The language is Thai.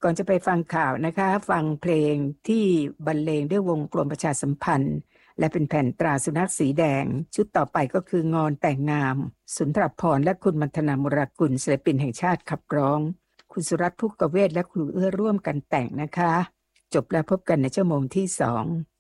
ก่อนจะไปฟังข่าวนะคะฟังเพลงที่บรรเลงด้วยวงกลมประชาสัมพันธ์และเป็นแผ่นตราสุนัขสีแดงชุดต่อไปก็คืองอนแต่งงามสุนทรภรณ์และคุณมัทนามุรากุลศิลปินแห่งชาติขับร้องคุณสุรัตน์ภุกเวศและครูเอื้อร่วมกันแต่งนะคะจบแล้วพบกันในชั่วโมงที่2